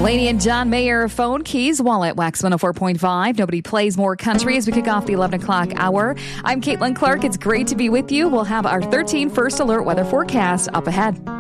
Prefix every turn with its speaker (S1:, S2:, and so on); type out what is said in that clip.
S1: Lainey and John Mayer, Phone Keys, Wallet, Wax 104.5. Nobody plays more country as we kick off the 11 o'clock hour. I'm Caitlin Clark. It's great to be with you. We'll have our 13 First Alert weather forecast up ahead.